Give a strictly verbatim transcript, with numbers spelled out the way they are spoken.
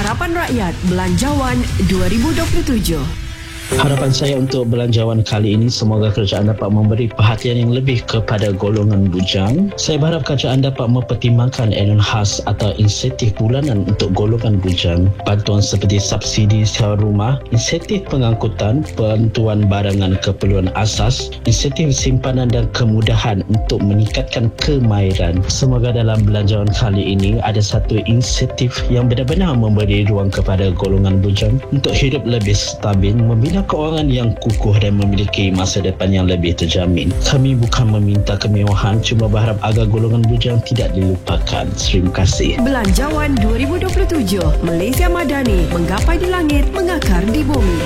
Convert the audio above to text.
Harapan Rakyat Belanjawan dua ribu dua puluh tujuh. Harapan saya untuk belanjawan kali ini, semoga kerajaan dapat memberi perhatian yang lebih kepada golongan bujang. Saya berharap kerajaan dapat mempertimbangkan elemen khas atau insentif bulanan untuk golongan bujang. Bantuan seperti subsidi sewa rumah, insentif pengangkutan, bantuan barangan keperluan asas, insentif simpanan dan kemudahan untuk meningkatkan kemahiran. Semoga dalam belanjawan kali ini ada satu insentif yang benar-benar memberi ruang kepada golongan bujang untuk hidup lebih stabil, membina keuangan yang kukuh dan memiliki masa depan yang lebih terjamin. Kami bukan meminta kemewahan, cuma berharap agar golongan bujang tidak dilupakan. Terima kasih. Belanjawan dua ribu dua puluh tujuh, Malaysia Madani, menggapai di langit, mengakar di bumi.